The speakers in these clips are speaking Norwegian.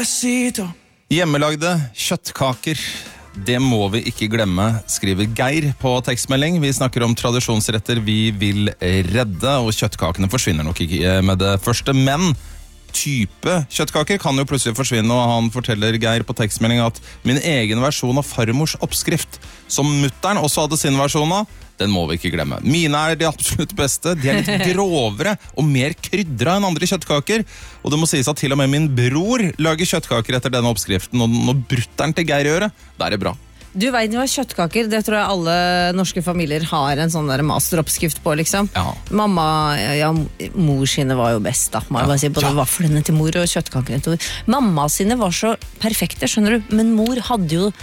despacito. Hjemmelagde kjøttkaker, det må vi ikke glemme, skriver Geir på tekstmelding. Vi snakker om tradisjonsretter vi vil redde, og kjøttkakene forsvinner nok ikke med det første, men type kjøttkaker kan jo plutselig forsvinne, og han forteller Geir på tekstmelding at min egen versjon av farmors oppskrift, som mutteren også hadde sin versjon av, den må vi ikke glemme. Mine de absolutt beste, de litt grovere og mer krydra enn andre kjøttkaker, og det må sies at til og med min bror lager kjøttkaker etter denne oppskriften, og når brutteren til Geir gjør det, da det bra. Du vet hva kjøttkaker, det tror jeg alle norske familier har en sånn der masteroppskrift på, liksom. Ja. Mamma, mor sine var jo best da, må jeg bare si, både vaflene til mor og kjøttkakene til mor. Mamma sine var så perfekte, skjønner du, men mor hadde jo,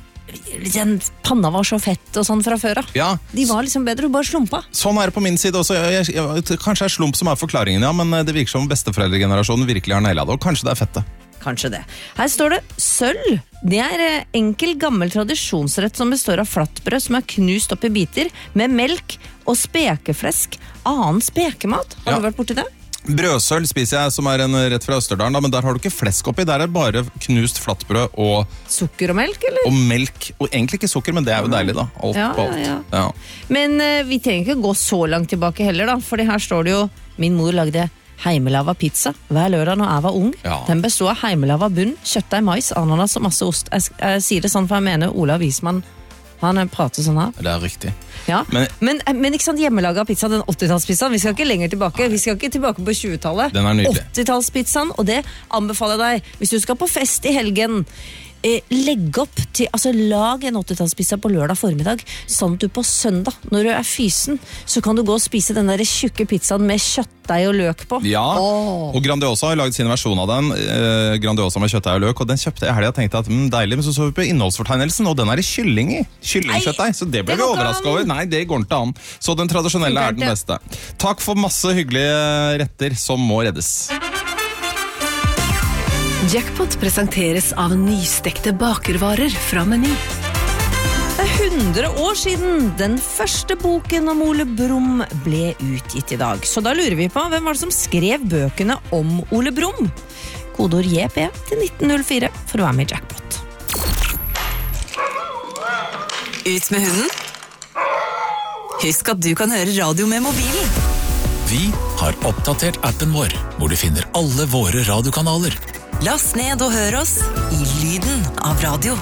panna var så fett og sånn fra før da. Ja. De var liksom bedre, du bare slumpa. Sånn det på min side også. Kanskje slump som forklaringen, ja, men det virker som besteforeldregenerasjonen virkelig har nailet det, og kanskje det fettet. Kanskje det. Her står det sølv. Det enkel gammel tradisjonsrett som består av flatbrød som knust opp i biter, med melk og spekeflesk. Annen spekemat. Har du vært borti det? Brødsøl spiser jeg, som en rett fra Østerdalen, men der har du ikke flesk oppi, der det bare knust flatbrød og sukker og melk, eller? Og melk, og egentlig ikke sukker, men det jo deilig da, alt på alt. Ja. Men vi trenger ikke gå så langt tilbake heller da, fordi her står det jo, min mor lagde heimelava pizza hver lørdag når jeg var ung. Ja. Den bestod av heimelava bunn, kjøttdeig, mais, ananas og masse ost. Jeg sier det sånn, for jeg mener Olav Wiesmann, han prater sånn her. Det riktig. Ja, men ikke sant, hjemmelaga pizza, den 80-tallspizzaen, vi skal ikke lenger tilbake, vi skal ikke tilbake på 20-tallet. Den nydelig. 80-tallspizzaen, og det anbefaler jeg deg, hvis du skal på fest i helgen, legg opp til, lag en 80-tallspizza på lørdag formiddag, sånn at du på søndag, når du fysen, så kan du gå og spise den der tjukke pizzaen med kjøttdeig og løk på. Ja, og Grandiosa har laget sin versjon av den, Grandiosa med kjøttdeig og løk, og den kjøpte jeg heldig og tenkte at deilig, men så vi på innholdsfortegnelsen, og den det kylling i, kyllingkjøttdeig, så det ble vi overrasket over. Nei, det går ikke an. Så den tradisjonelle den beste. Takk for masse hyggelige retter som må reddes. Jackpot presenteres av nystekte bakervarer fra Meny. Det 100 år siden den første boken om Ole Brumm ble utgitt i dag. Så da lurer vi på, hvem var det som skrev bøkene om Ole Brumm? Kodeord JP til 1904 for å være med i Jackpot. Ut med hunden. Husk at du kan høre radio med mobilen. Vi har oppdatert appen vår, hvor du finner alle våre radiokanaler. Last ned og hør oss i lyden av radio.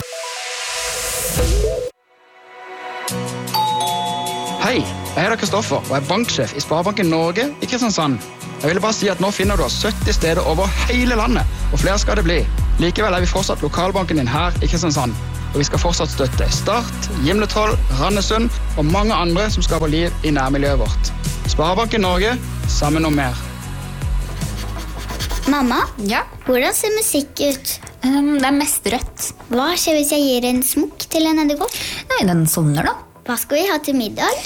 Hei, jeg heter Kristoffer og banksjef i Sparebanken Norge i Kristiansand. Jeg ville bare si at nå finner du 70 steder over hele landet, og flere skal det bli. Likevel vi fortsatt lokalbanken din her i Kristiansand, og vi skal fortsatt støtte Start, Gimletroll, Randesund og mange andre som skaper liv i nærmiljøet vårt. Sparebanken Norge, sammen om mer. Mamma, ja? Hvordan ser musikk ut? Det mest rødt. Hva skjer hvis jeg gir en smokk til en edderkopp? Nei, den sovner da. Hva skal vi ha til middag?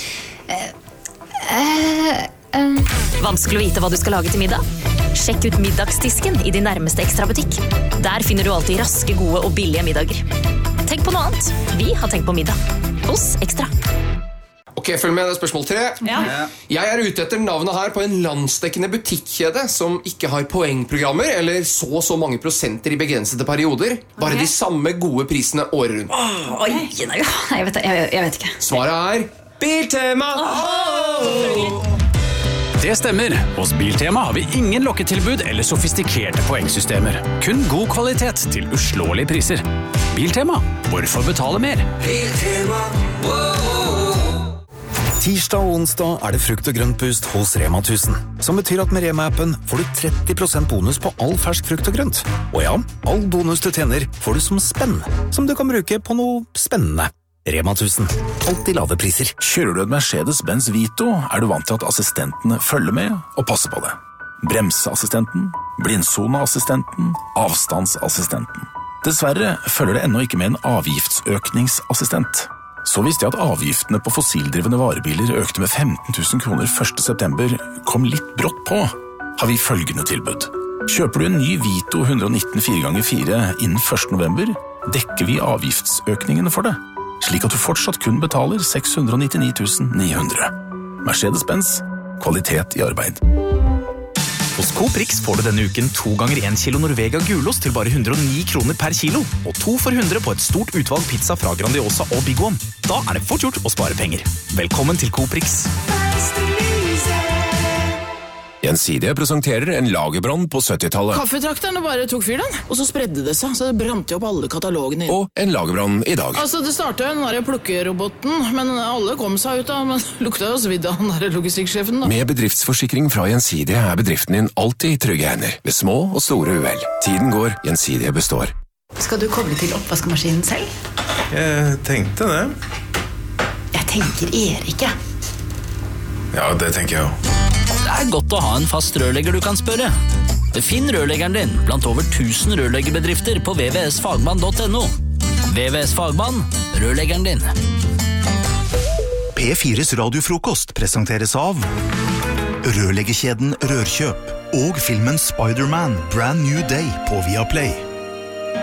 Vanskelig å vite hva du skal lage til middag? Sjekk ut middagsdisken i din nærmeste Extra-butikk. Der finner du alltid raske, gode og billige middager. Tenk på noe annet. Vi har tenkt på middag. Hos Extra. Ok, følg med, det spørsmål 3. Ja. Jeg ute etter navnet her på en landsdekkende butikkjede som ikke har poengprogrammer eller så mange prosenter i begrensede perioder. Bare de samme gode prisene året rundt. Jeg vet ikke. Svaret Biltema! Det stemmer. Hos Biltema har vi ingen lokketilbud eller sofistikerte poengsystemer. Kun god kvalitet til uslåelige priser. Biltema. Hvorfor betale mer? Biltema, Tirsdag og onsdag det frukt- og grøntboost hos Rema 1000, som betyr at med Rema-appen får du 30% bonus på all fersk frukt og grønt. Og ja, all bonus du tjener får du som spenn, som du kan bruke på noe spennende. Rema 1000. Alltid lave priser. Kjører du en Mercedes-Benz Vito, du vant til at assistentene følger med og passer på det. Bremseassistenten, blindsoneassistenten, avstandsassistenten. Dessverre følger det ennå ikke med en avgiftsøkningsassistent. Så visste jeg at avgiftene på fossildrivende varebiler økte med 15 000 kroner 1. september kom litt brått på. Har vi følgende tilbud. Kjøper du en ny Vito 119 4x4 innen 1. november, dekker vi avgiftsøkningene for det, slik at du fortsatt kun betaler 699 900. Mercedes-Benz, kvalitet i arbeid. Hos Coop Rix får du denne uken 2 ganger 1 kilo Norvega gulost til bare 109 kroner per kilo, og 2 for 100 på et stort utvalg pizza fra Grandiosa og Big One. Da er det fort gjort å spare penger. Velkommen til Coop Rix. Gjensidige presenterer en lagerbrann på 70-tallet. Kaffetrakterne bare tok fyr den, og så spredde det seg, så det brant jo opp alle katalogene. Og en lagerbrann i dag. Altså, det startet jo den der plukkeroboten, men alle kom seg ut av, men lukta jo svidd av den der logistikksjefen da. Med bedriftsforsikring fra Gjensidige er bedriften din alltid i trygge hender, ved små og store uhell. Tiden går, Gjensidige består. Skal du koble til oppvaskemaskinen selv? Jeg tenkte det. Jeg tenker Erik, jeg. Ja, det tenker jeg også. Det er godt å ha en fast rørlegger du kan spørre. Finn rørleggeren din blant over 1000 rørleggerbedrifter på vvsfagmann.no. VVS Fagmann, rørleggeren din. P4s radiofrokost presenteres av Rørleggerkjeden Rørkjøp og filmen Spider-Man Brand New Day på Viaplay.